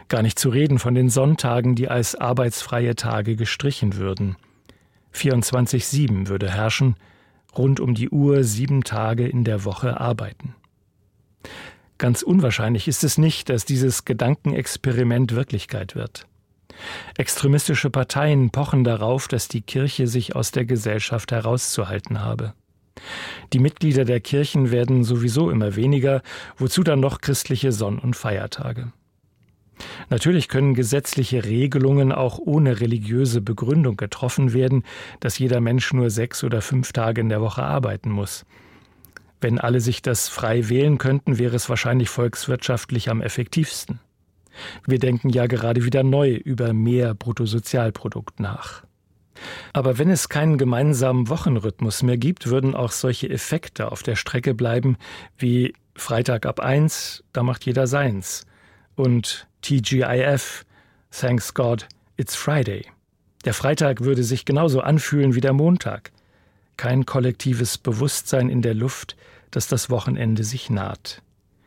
Gar nicht zu reden von den Sonntagen, die als arbeitsfreie Tage gestrichen würden. 24/7 würde herrschen, rund um die Uhr 7 Tage in der Woche arbeiten. Ganz unwahrscheinlich ist es nicht, dass dieses Gedankenexperiment Wirklichkeit wird. Extremistische Parteien pochen darauf, dass die Kirche sich aus der Gesellschaft herauszuhalten habe. Die Mitglieder der Kirchen werden sowieso immer weniger, wozu dann noch christliche Sonn- und Feiertage. Natürlich können gesetzliche Regelungen auch ohne religiöse Begründung getroffen werden, dass jeder Mensch nur 6 oder 5 Tage in der Woche arbeiten muss. Wenn alle sich das frei wählen könnten, wäre es wahrscheinlich volkswirtschaftlich am effektivsten. Wir denken ja gerade wieder neu über mehr Bruttosozialprodukt nach. Aber wenn es keinen gemeinsamen Wochenrhythmus mehr gibt, würden auch solche Effekte auf der Strecke bleiben wie Freitag ab 1, da macht jeder seins. Und TGIF, Thanks God, it's Friday. Der Freitag würde sich genauso anfühlen wie der Montag. Kein kollektives Bewusstsein in der Luft, dass das Wochenende sich naht.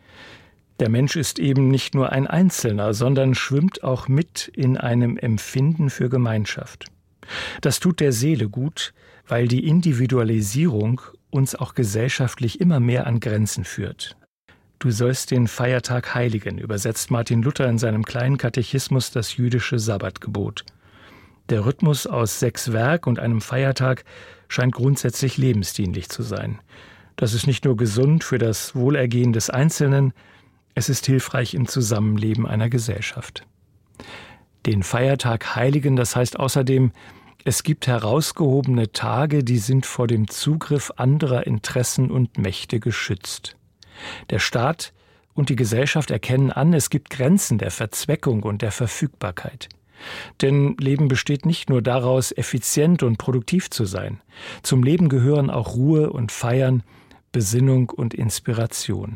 Der Mensch ist eben nicht nur ein Einzelner, sondern schwimmt auch mit in einem Empfinden für Gemeinschaft. Das tut der Seele gut, weil die Individualisierung uns auch gesellschaftlich immer mehr an Grenzen führt. Du sollst den Feiertag heiligen, übersetzt Martin Luther in seinem kleinen Katechismus das jüdische Sabbatgebot. Der Rhythmus aus 6 Werk- und einem Feiertag scheint grundsätzlich lebensdienlich zu sein. Das ist nicht nur gesund für das Wohlergehen des Einzelnen, es ist hilfreich im Zusammenleben einer Gesellschaft. Den Feiertag heiligen, das heißt außerdem, es gibt herausgehobene Tage, die sind vor dem Zugriff anderer Interessen und Mächte geschützt. Der Staat und die Gesellschaft erkennen an, es gibt Grenzen der Verzweckung und der Verfügbarkeit. Denn Leben besteht nicht nur daraus, effizient und produktiv zu sein. Zum Leben gehören auch Ruhe und Feiern, Besinnung und Inspiration.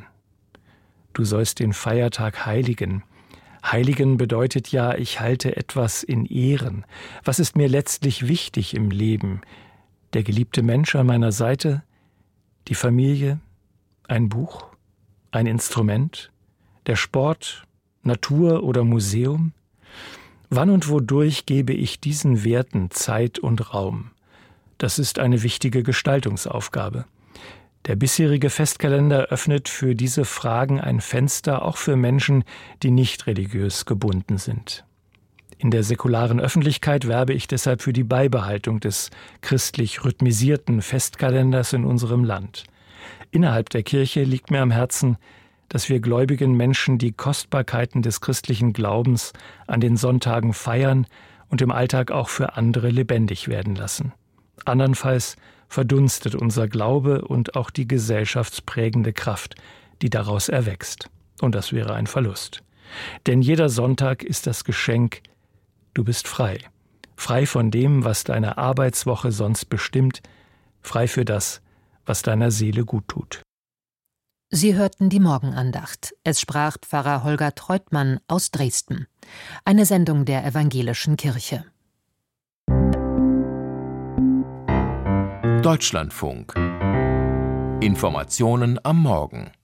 Du sollst den Feiertag heiligen. Heiligen bedeutet ja, ich halte etwas in Ehren. Was ist mir letztlich wichtig im Leben? Der geliebte Mensch an meiner Seite? Die Familie? Ein Buch? Ein Instrument? Der Sport? Natur oder Museum? Wann und wodurch gebe ich diesen Werten Zeit und Raum? Das ist eine wichtige Gestaltungsaufgabe. Der bisherige Festkalender öffnet für diese Fragen ein Fenster auch für Menschen, die nicht religiös gebunden sind. In der säkularen Öffentlichkeit werbe ich deshalb für die Beibehaltung des christlich rhythmisierten Festkalenders in unserem Land. Innerhalb der Kirche liegt mir am Herzen, dass wir gläubigen Menschen die Kostbarkeiten des christlichen Glaubens an den Sonntagen feiern und im Alltag auch für andere lebendig werden lassen. Andernfalls verdunstet unser Glaube und auch die gesellschaftsprägende Kraft, die daraus erwächst. Und das wäre ein Verlust. Denn jeder Sonntag ist das Geschenk, du bist frei. Frei von dem, was deine Arbeitswoche sonst bestimmt, frei für das, was deiner Seele gut tut. Sie hörten die Morgenandacht. Es sprach Pfarrer Holger Treutmann aus Dresden. Eine Sendung der Evangelischen Kirche. Deutschlandfunk. Informationen am Morgen.